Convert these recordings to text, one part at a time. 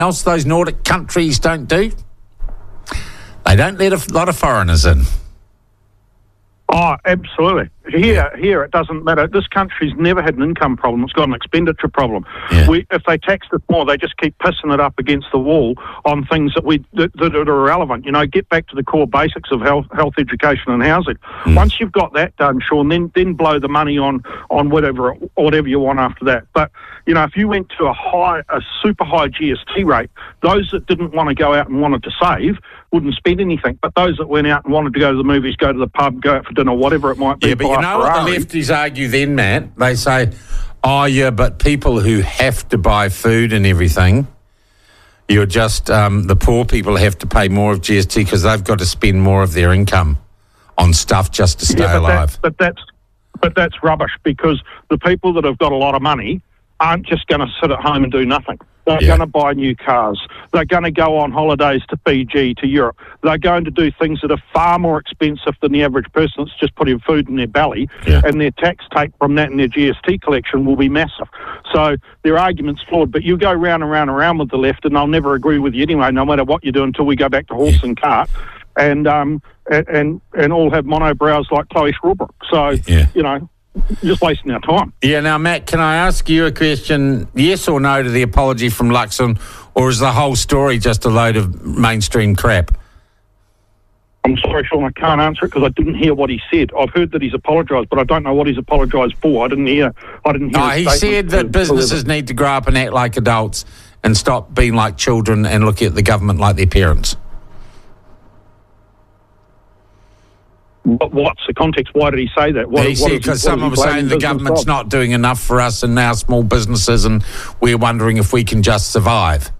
else those Nordic countries don't do? They don't let a lot of foreigners in. Oh, absolutely. Here it doesn't matter. This country's never had an income problem. It's got an expenditure problem. Yeah. If they tax us more, they just keep pissing it up against the wall on things that are irrelevant. You know, get back to the core basics of health, education and housing. Once you've got that done, Sean, then blow the money on whatever you want after that. But, you know, if you went to a super high GST rate, those that didn't want to go out and wanted to save wouldn't spend anything. But those that went out and wanted to go to the movies, go to the pub, go out for dinner, whatever it might be. Yeah, but you know what the lefties argue then, Matt? They say, oh, yeah, but people who have to buy food and everything, you're just, the poor people have to pay more of GST because they've got to spend more of their income on stuff just to stay alive. But that's rubbish, because the people that have got a lot of money aren't just going to sit at home and do nothing. They're going to buy new cars. They're going to go on holidays to Fiji, to Europe. They're going to do things that are far more expensive than the average person that's just putting food in their belly, and their tax take from that and their GST collection will be massive. So their argument's flawed, but you go round and round and round with the left, and they'll never agree with you anyway, no matter what you do, until we go back to horse and cart and all have monobrows like Chloe Strawbrook. So, you know, just wasting our time. Yeah, now, Matt, can I ask you a question? Yes or no to the apology from Luxon, or is the whole story just a load of mainstream crap? I'm sorry, Sean, I can't answer it because I didn't hear what he said. I've heard that he's apologised, but I don't know what he's apologised for. I didn't hear. He said that businesses need to grow up and act like adults and stop being like children and looking at the government like their parents. What's the context? Why did he say that? He said because someone was saying the government's not doing enough for us and our small businesses, and we're wondering if we can just survive.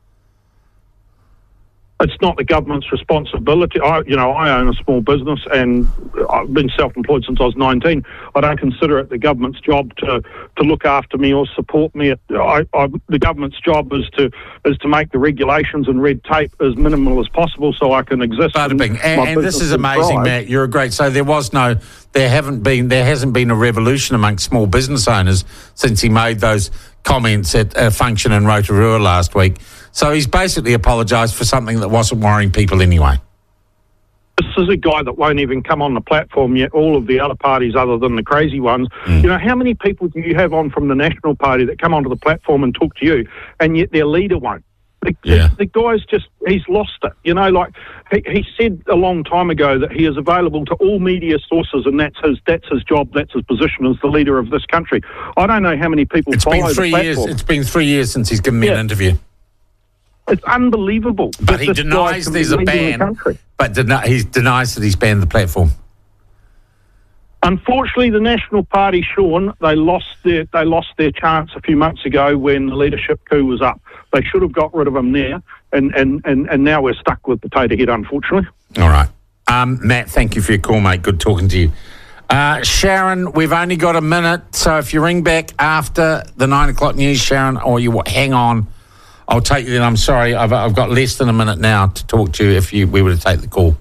It's not the government's responsibility. I own a small business and I've been self-employed since I was 19. I don't consider it the government's job to look after me or support me. The government's job is to make the regulations and red tape as minimal as possible so I can exist. And this is amazing, Matt. You're a great. So there hasn't been a revolution amongst small business owners since he made those comments at a function in Rotorua last week. So he's basically apologised for something that wasn't worrying people anyway. This is a guy that won't even come on the platform yet. All of the other parties, other than the crazy ones, you know, how many people do you have on from the National Party that come onto the platform and talk to you, and yet their leader won't? The guy's he's lost it. You know, like he said a long time ago that he is available to all media sources, and that's his job, that's his position as the leader of this country. I don't know how many people follow the platform. It's been 3 years since he's given me an interview. It's unbelievable. But he denies there's a ban. But he denies that he's banned the platform. Unfortunately, the National Party, Sean, they lost their chance a few months ago when the leadership coup was up. They should have got rid of him there, and now we're stuck with Potato Head, unfortunately. All right. Matt, thank you for your call, mate. Good talking to you. Sharon, we've only got a minute, so if you ring back after the 9 o'clock news, Sharon, or you hang on, I'll take you then. I'm sorry, I've got less than a minute now to talk to you if we were to take the call.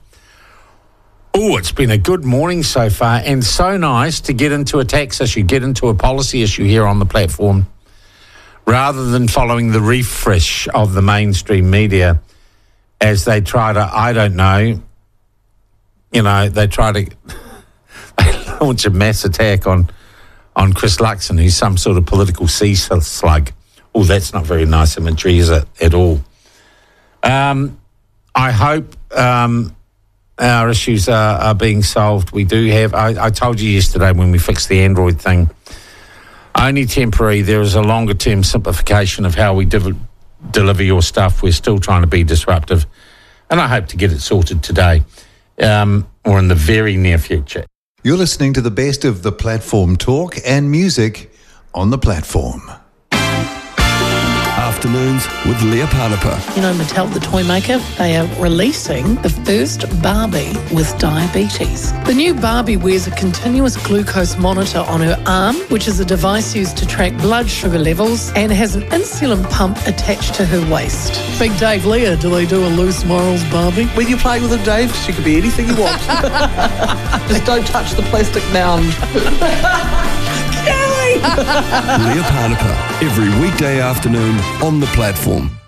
Oh, it's been a good morning so far, and so nice to get into a tax issue, get into a policy issue here on the platform, rather than following the refresh of the mainstream media as they try to, I don't know, they try to launch a mass attack on Chris Luxon, who's some sort of political sea slug. Oh, that's not very nice imagery, is it, at all? I hope our issues are being solved. We do have, I told you yesterday when we fixed the Android thing, only temporary. There is a longer-term simplification of how we deliver your stuff. We're still trying to be disruptive, and I hope to get it sorted today or in the very near future. You're listening to the best of the platform talk and music on the platform. Afternoons with Leah Parnapa. You know, Mattel, the toy maker, they are releasing the first Barbie with diabetes. The new Barbie wears a continuous glucose monitor on her arm, which is a device used to track blood sugar levels, and has an insulin pump attached to her waist. Big Dave, Leah, do they do a loose morals Barbie? When you're playing with her, Dave, she could be anything you want. Just don't touch the plastic mound. Leah Parnapa, every weekday afternoon on the platform.